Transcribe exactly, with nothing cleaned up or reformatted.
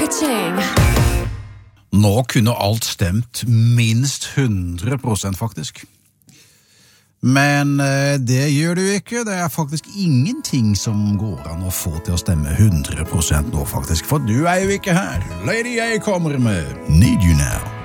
Switching. Nå kunne alt stemt minst hundre prosent faktisk. Men eh, det gjør du ikke. Det er faktisk ingenting som går an å få til å stemme hundre prosent nå faktisk. For du er jo ikke her. Lady A kommer med Need You Now.